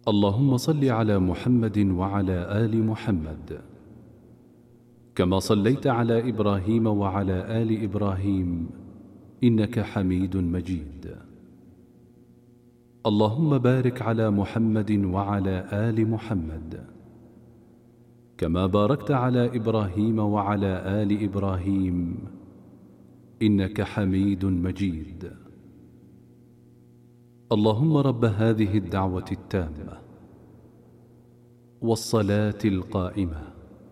اللهم صل على محمد وعلى آل محمد كما صليت على إبراهيم وعلى آل إبراهيم إنك حميد مجيد. اللهم بارك على محمد وعلى آل محمد كما باركت على إبراهيم وعلى آل إبراهيم إنك حميد مجيد. اللهم رب هذه الدعوة التامة والصلاة القائمة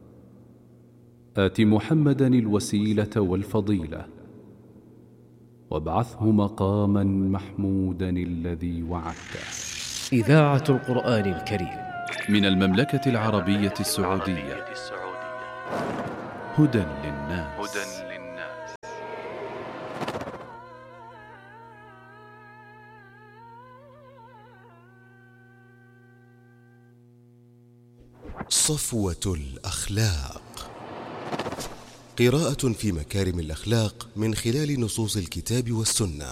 آت محمدا الوسيلة والفضيلة وابعثه مقاما محمودا الذي وعدته. إذاعة القرآن الكريم من المملكة العربية السعودية. هدى للناس. صفوة الأخلاق، قراءة في مكارم الأخلاق من خلال نصوص الكتاب والسنة.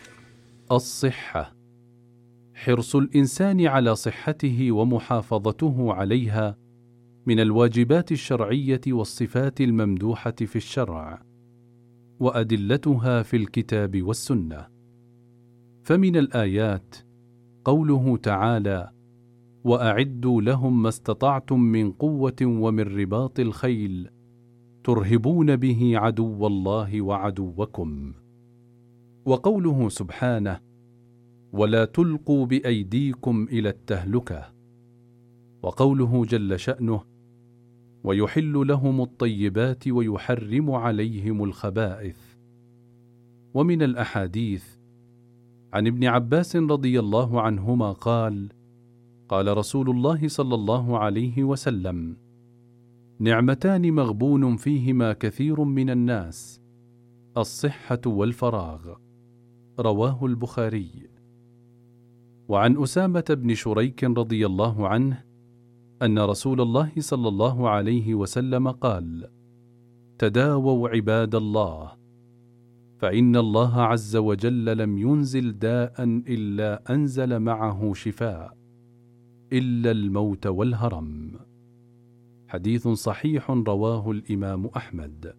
الصحة، حرص الإنسان على صحته ومحافظته عليها من الواجبات الشرعية والصفات الممدوحة في الشرع وأدلتها في الكتاب والسنة. فمن الآيات قوله تعالى: وأعدوا لهم ما استطعتم من قوة ومن رباط الخيل ترهبون به عدو الله وعدوكم. وقوله سبحانه: ولا تلقوا بأيديكم إلى التهلكة. وقوله جل شأنه: ويحل لهم الطيبات ويحرم عليهم الخبائث. ومن الأحاديث عن ابن عباس رضي الله عنهما قال: قال رسول الله صلى الله عليه وسلم: نعمتان مغبون فيهما كثير من الناس، الصحة والفراغ. رواه البخاري. وعن أسامة بن شريك رضي الله عنه أن رسول الله صلى الله عليه وسلم قال: تداووا عباد الله، فإن الله عز وجل لم ينزل داء إلا أنزل معه شفاء إلا الموت والهرم. حديث صحيح رواه الإمام أحمد.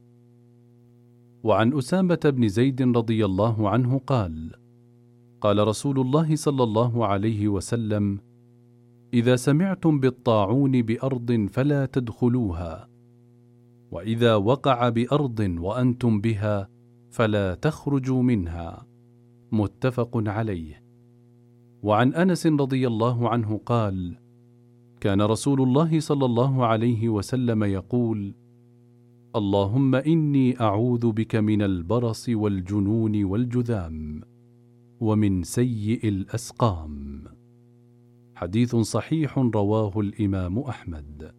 وعن أسامة بن زيد رضي الله عنه قال: قال رسول الله صلى الله عليه وسلم: إذا سمعتم بالطاعون بأرض فلا تدخلوها، وإذا وقع بأرض وأنتم بها فلا تخرجوا منها. متفق عليه. وعن أنس رضي الله عنه قال: كان رسول الله صلى الله عليه وسلم يقول: اللهم إني أعوذ بك من البرص والجنون والجذام ومن سيء الأسقام. حديث صحيح رواه الإمام أحمد.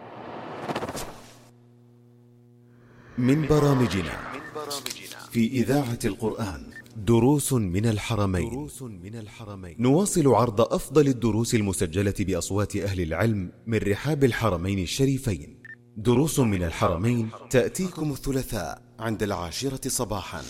من برامجنا في إذاعة القرآن دروس من الحرمين. نواصل عرض أفضل الدروس المسجلة بأصوات أهل العلم من رحاب الحرمين الشريفين. دروس من الحرمين تأتيكم الثلاثاء عند 10 صباحا.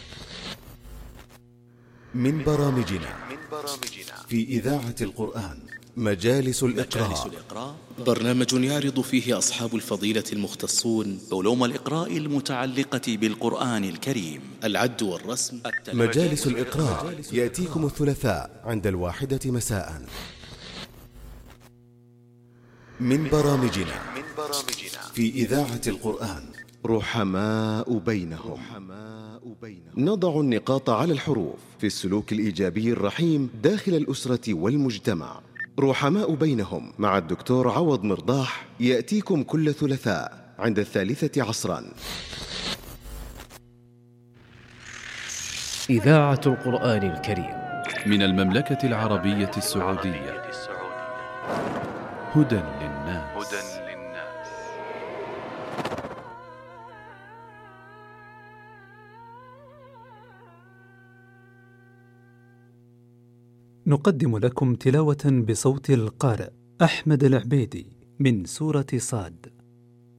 من برامجنا في إذاعة القرآن مجالس الإقراء، برنامج يعرض فيه أصحاب الفضيلة المختصون علوم الإقراء المتعلقة بالقرآن الكريم، العد والرسم. مجالس الإقراء يأتيكم الثلاثاء عند 1 مساء. من برامجنا في إذاعة القرآن رحماء بينهم. نضع النقاط على الحروف في السلوك الإيجابي الرحيم داخل الأسرة والمجتمع. رحماء بينهم مع الدكتور عوض مرضاح يأتيكم كل ثلاثاء عند 3 عصرا. إذاعة القرآن الكريم من المملكة العربية السعودية. هدى للناس. نقدم لكم تلاوة بصوت القارئ أحمد العبيدي من سورة صاد.